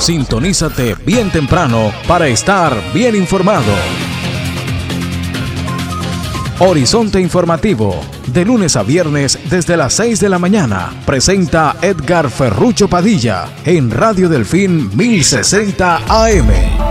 Sintonízate bien temprano para estar bien informado. Horizonte Informativo, de lunes a viernes desde las 6 de la mañana, presenta Edgar Ferrucho Padilla en Radio Delfín 1060 AM.